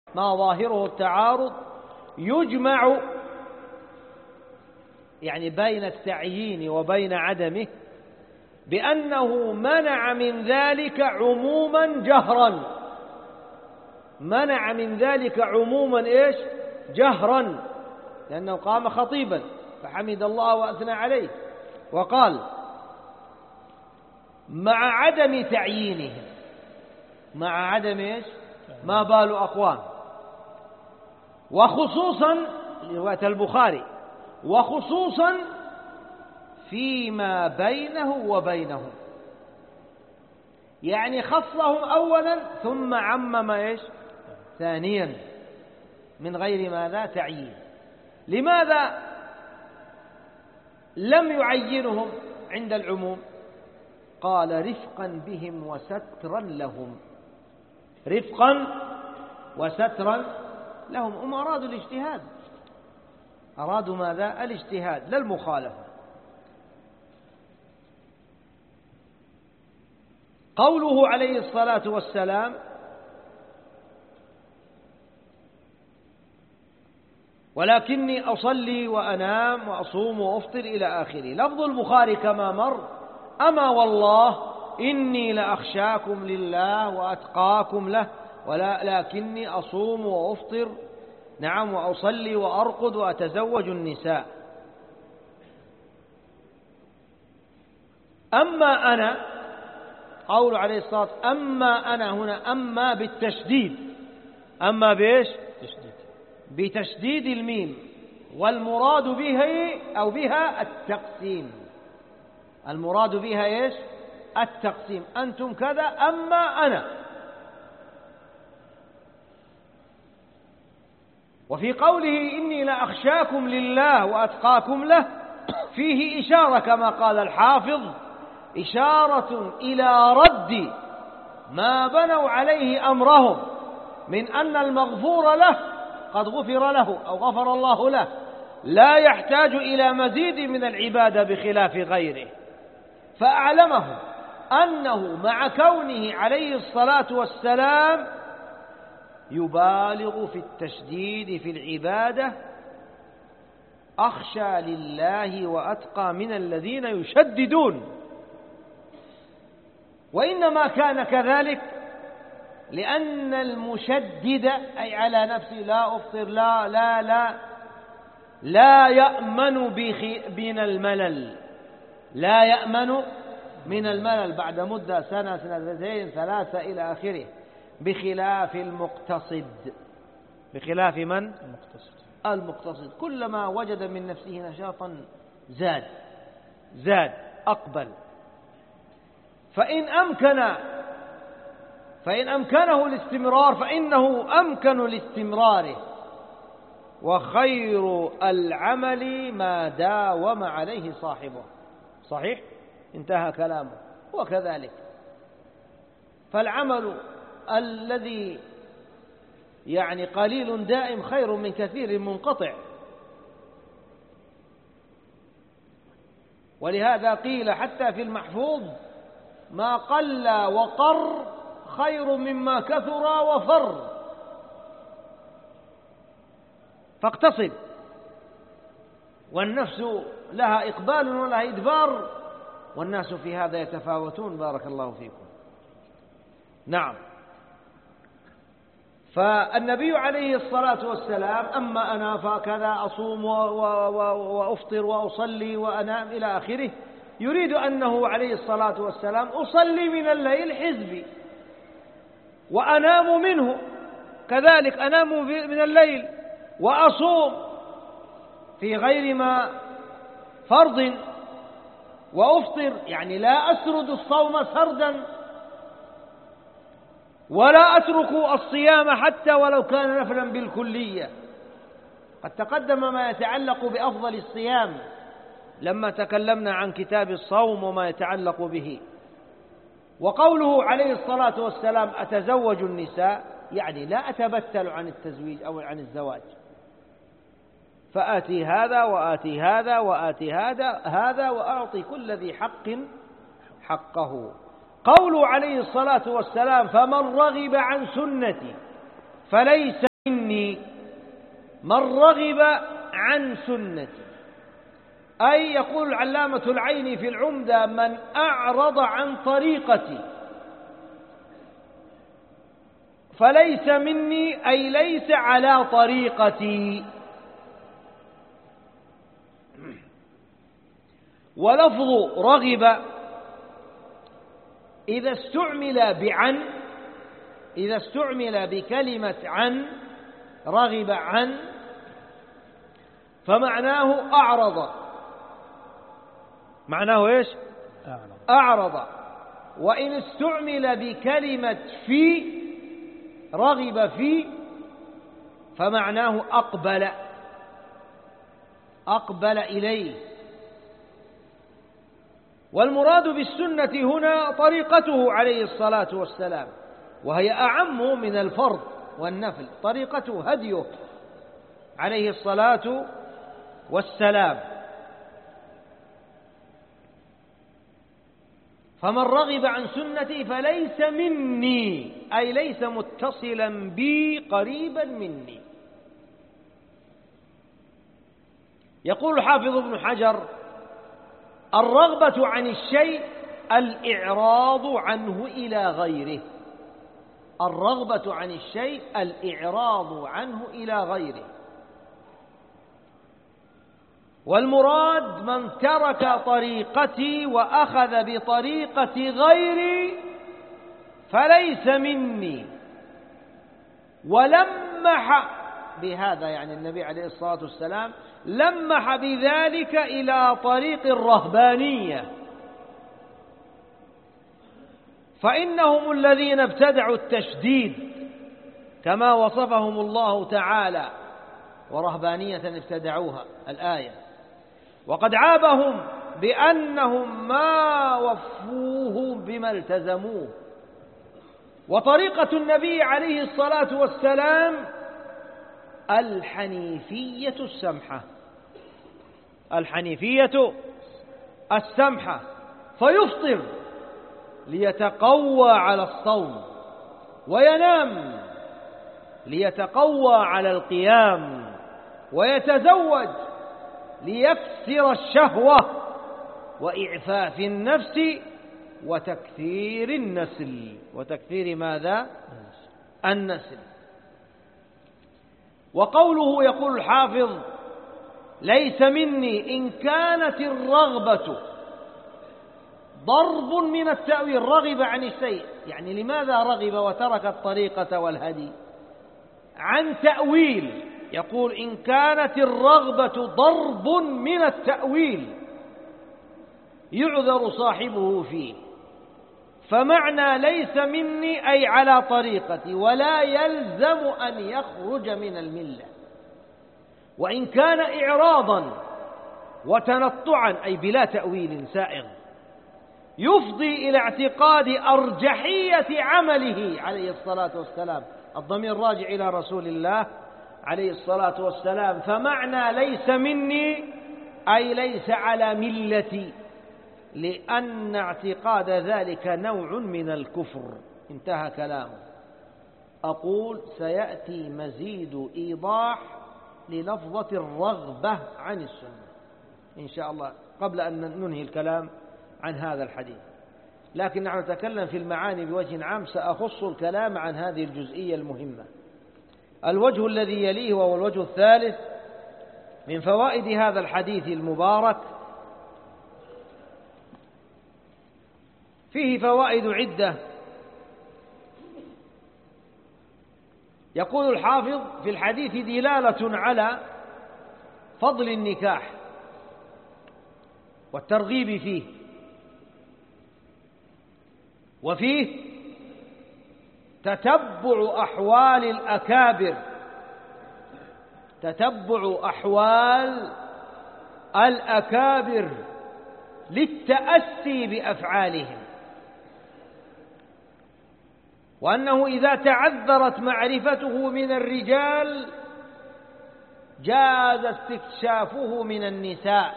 ما ظاهره التعارض يجمع يعني بين التعيين وبين عدمه بأنه منع من ذلك عموما جهرا، منع من ذلك عموما إيش؟ جهرا، لأنه قام خطيبا فحمد الله وأثنى عليه وقال مع عدم تعيينهم، مع عدم إيش؟ ما بال أقوام، وخصوصا رواية البخاري وخصوصا فيما بينه وبينهم، يعني خصهم أولا ثم عمم إيش؟ ثانيا من غير ماذا؟ تعيين. لماذا لم يعينهم عند العموم؟ قال رفقا بهم وسترا لهم، رفقا وسترا لهم. هم أرادوا الاجتهاد، أرادوا ماذا؟ الاجتهاد لا المخالفة. قوله عليه الصلاة والسلام ولكني أصلي وأنام وأصوم وأفطر إلى آخره، لفظ البخاري كما مر أما والله إني لأخشاكم لله وأتقاكم له ولكني أصوم وأفطر نعم وأصلي وأرقد وأتزوج النساء. أما أنا، قول عليه الصلاة والسلام أما أنا هنا أما بالتشديد، أما بإيش؟ بتشديد الميم، والمراد به أو بها التقسيم، المراد بها إيش؟ التقسيم، أنتم كذا أما أنا. وفي قوله إني لأخشاكم لله وأتقاكم له فيه إشارة كما قال الحافظ، إشارة إلى رد ما بنوا عليه أمرهم من أن المغفور له قد غفر له أو غفر الله له، لا يحتاج إلى مزيد من العبادة بخلاف غيره، فأعلمهم أنه مع كونه عليه الصلاة والسلام يبالغ في التشديد في العبادة أخشى لله وأتقى من الذين يشددون، وإنما كان كذلك لأن المشدد أي على نفسه لا أفطر لا يأمن من الملل، لا يأمن من الملل بعد مدة سنة سنتين ثلاثة إلى آخره، بخلاف المقتصد. بخلاف من؟ المقتصد كلما وجد من نفسه نشاطا زاد أقبل. فإن أمكنه الاستمرار فإنه أمكن لاستمراره، وخير العمل ما داوم عليه صاحبه. صحيح؟ انتهى كلامه. وكذلك فالعمل الذي يعني قليل دائم خير من كثير منقطع، ولهذا قيل حتى في المحفوظ ما قل وقر خير مما كثر وفر، فاقتصد. والنفس لها إقبال ولها إدبار، والناس في هذا يتفاوتون. بارك الله فيكم. نعم. فالنبي عليه الصلاة والسلام أما أنا فكذا أصوم وأفطر وأصلي وأنام إلى آخره، يريد أنه عليه الصلاة والسلام أصلي من الليل حزبي وأنام منه، كذلك أنام من الليل وأصوم في غير ما فرض وأفطر، يعني لا أسرد الصوم سردا ولا أترك الصيام حتى ولو كان نفلا بالكلية. قد تقدم ما يتعلق بأفضل الصيام لما تكلمنا عن كتاب الصوم وما يتعلق به. وقوله عليه الصلاة والسلام أتزوج النساء، يعني لا أتبتل عن التزويج أو عن الزواج، فآتي هذا وآتي هذا وآتي هذا وأعطي كل ذي حق حقه. قوله عليه الصلاة والسلام فمن رغب عن سنتي فليس من رغب عن سنتي، أي يقول العلامة العيني في العمدة من أعرض عن طريقتي فليس مني، أي ليس على طريقتي. ولفظ رغب إذا استعمل بكلمة عن، رغب عن، فمعناه أعرض. معناه إيش؟ أعرض. وإن استعمل بكلمة في، رغب في، فمعناه أقبل إليه. والمراد بالسنة هنا طريقته عليه الصلاة والسلام، وهي أعم من الفرض والنفل. طريقته هديه عليه الصلاة والسلام. فمن رغب عن سنتي فليس مني، أي ليس متصلا بي قريبا مني. يقول الحافظ ابن حجر: الرغبة عن الشيء الإعراض عنه إلى غيره. الرغبة عن الشيء الإعراض عنه إلى غيره. والمراد من ترك طريقتي وأخذ بطريقة غيري فليس مني. ولمح بهذا، يعني النبي عليه الصلاة والسلام لمح بذلك إلى طريق الرهبانية، فإنهم الذين ابتدعوا التشديد كما وصفهم الله تعالى، ورهبانية ابتدعوها الآية، وقد عابهم بأنهم ما وفوه بما التزموه. وطريقة النبي عليه الصلاة والسلام الحنيفية السمحة، الحنيفية السمحة، فيفطر ليتقوى على الصوم، وينام ليتقوى على القيام، ويتزوج ليكسر الشهوة، وإعفاف النفس، وتكثير النسل. وتكثير ماذا؟ النسل. وقوله، يقول الحافظ: ليس مني، إن كانت الرغبة ضرب من التأويل. رغب عن الشيء، يعني لماذا رغب وترك الطريقة والهدي؟ عن تأويل. يقول: إن كانت الرغبة ضرب من التأويل يعذر صاحبه فيه. فمعنى ليس مني أي على طريقتي، ولا يلزم أن يخرج من الملة. وإن كان إعراضا وتنطعا أي بلا تأويل سائغ يفضي إلى اعتقاد أرجحية عمله عليه الصلاة والسلام. الضمير راجع إلى رسول الله عليه الصلاة والسلام. فمعنى ليس مني أي ليس على ملتي، لأن اعتقاد ذلك نوع من الكفر. انتهى كلامه. أقول: سيأتي مزيد إيضاح للفظة الرغبة عن السنة إن شاء الله قبل أن ننهي الكلام عن هذا الحديث، لكن نحن نتكلم في المعاني بوجه عام. سأخص الكلام عن هذه الجزئية المهمة. الوجه الذي يليه وهو الوجه الثالث من فوائد هذا الحديث المبارك، فيه فوائد عدة. يقول الحافظ: في الحديث دلالة على فضل النكاح والترغيب فيه، وفيه تتبع أحوال الأكابر، تتبع أحوال الأكابر للتأسي بأفعالهم، وأنه إذا تعذرت معرفته من الرجال جاز استكشافه من النساء.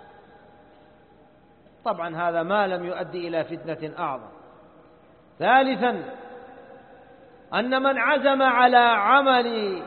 طبعا هذا ما لم يؤدي إلى فتنة أعظم. ثالثا، أن من عزم على عمل